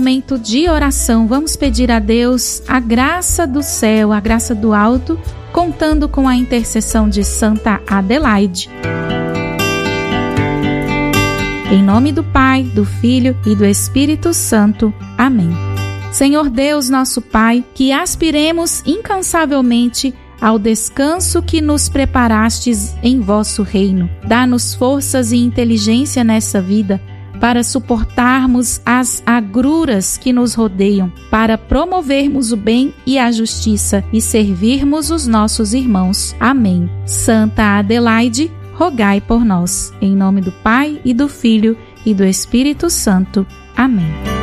momento de oração, vamos pedir a Deus a graça do céu, a graça do alto, contando com a intercessão de Santa Adelaide. Em nome do Pai, do Filho e do Espírito Santo. Amém. Senhor Deus, nosso Pai, que aspiremos incansavelmente ao descanso que nos preparastes em vosso reino. Dá-nos forças e inteligência nessa vida para suportarmos as agruras que nos rodeiam, para promovermos o bem e a justiça e servirmos os nossos irmãos. Amém. Santa Adelaide, rogai por nós. Em nome do Pai e do Filho e do Espírito Santo. Amém.